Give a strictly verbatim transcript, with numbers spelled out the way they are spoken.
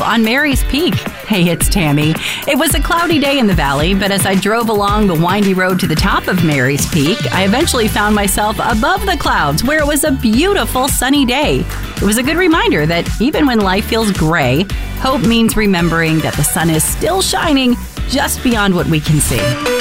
on Mary's Peak. Hey, it's Tammy. It was a cloudy day in the valley, but as I drove along the windy road to the top of Mary's Peak, I eventually found myself above the clouds where it was a beautiful sunny day. It was a good reminder that even when life feels gray, hope means remembering that the sun is still shining just beyond what we can see.